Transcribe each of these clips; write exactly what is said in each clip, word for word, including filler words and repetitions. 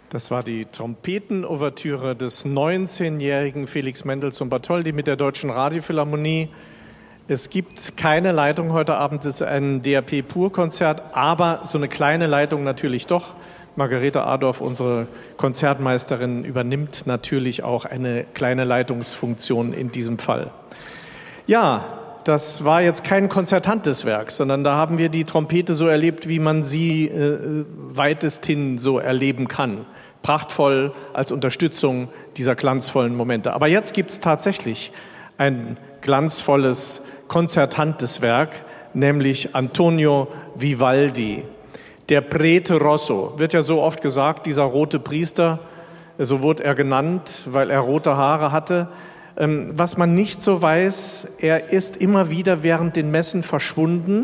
Das war die Trompetenouvertüre des neunzehnjährigen Felix Mendelssohn Bartholdy mit der Deutschen Radiophilharmonie. Es gibt keine Leitung heute Abend, es ist ein D A P-Pur-Konzert, aber so eine kleine Leitung natürlich doch. Margarete Adorf, unsere Konzertmeisterin, übernimmt natürlich auch eine kleine Leitungsfunktion in diesem Fall. Ja, das war jetzt kein konzertantes Werk, sondern da haben wir die Trompete so erlebt, wie man sie äh, weitesthin so erleben kann. Prachtvoll als Unterstützung dieser glanzvollen Momente. Aber jetzt gibt es tatsächlich ein glanzvolles, konzertantes Werk, nämlich Antonio Vivaldi. Der Prete Rosso, wird ja so oft gesagt, dieser rote Priester, so wurde er genannt, weil er rote Haare hatte. Was man nicht so weiß, er ist immer wieder während den Messen verschwunden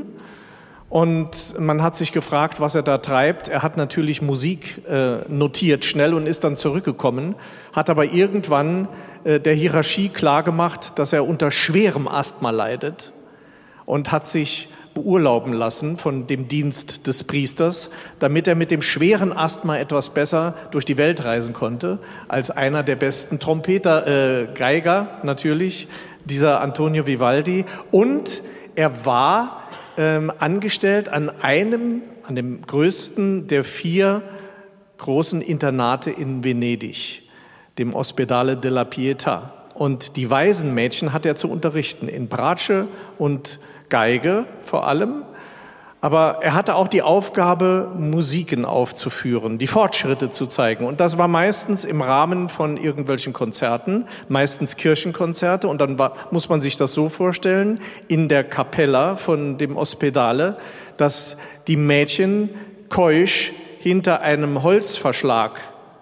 und man hat sich gefragt, was er da treibt. Er hat natürlich Musik äh, notiert schnell und ist dann zurückgekommen, hat aber irgendwann äh, der Hierarchie klargemacht, dass er unter schwerem Asthma leidet und hat sich beurlauben lassen von dem Dienst des Priesters, damit er mit dem schweren Asthma etwas besser durch die Welt reisen konnte, als einer der besten Trompeter, äh, Geiger natürlich, dieser Antonio Vivaldi. Und er war ähm, angestellt an einem, an dem größten der vier großen Internate in Venedig, dem Ospedale della Pietà. Und die Waisenmädchen hat er zu unterrichten in Bratsche und Geige vor allem, aber er hatte auch die Aufgabe, Musiken aufzuführen, die Fortschritte zu zeigen. Und das war meistens im Rahmen von irgendwelchen Konzerten, meistens Kirchenkonzerte. Und dann war, muss man sich das so vorstellen, in der Kapella von dem Ospedale, dass die Mädchen keusch hinter einem Holzverschlag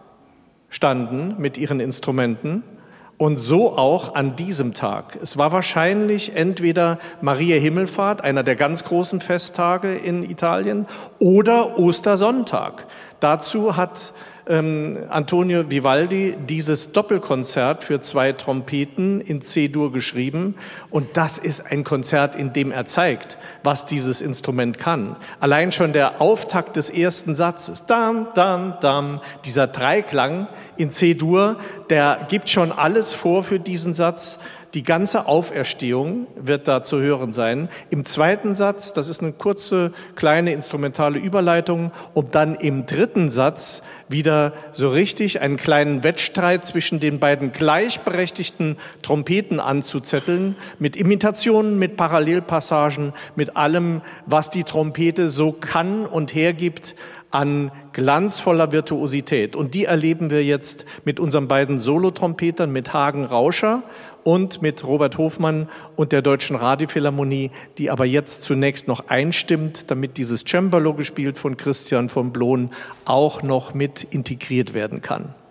standen mit ihren Instrumenten. Und so auch an diesem Tag. Es war wahrscheinlich entweder Maria Himmelfahrt, einer der ganz großen Festtage in Italien, oder Ostersonntag. Dazu hat ähm, Antonio Vivaldi dieses Doppelkonzert für zwei Trompeten in C-Dur geschrieben. Und das ist ein Konzert, in dem er zeigt, was dieses Instrument kann. Allein schon der Auftakt des ersten Satzes, dam, dam, dam, dieser Dreiklang in C-Dur, der gibt schon alles vor für diesen Satz. Die ganze Auferstehung wird da zu hören sein. Im zweiten Satz, das ist eine kurze, kleine instrumentale Überleitung, um dann im dritten Satz wieder so richtig einen kleinen Wettstreit zwischen den beiden gleichberechtigten Trompeten anzuzetteln, mit Imitationen, mit Parallelpassagen, mit allem, was die Trompete so kann und hergibt an glanzvoller Virtuosität. Und die erleben wir jetzt mit unseren beiden Solotrompetern, mit Hagen Rauscher und mit Robert Hofmann und der Deutschen Radiophilharmonie, die aber jetzt zunächst noch einstimmt, damit dieses Cembalo gespielt von Christian von Blohm auch noch mit integriert werden kann.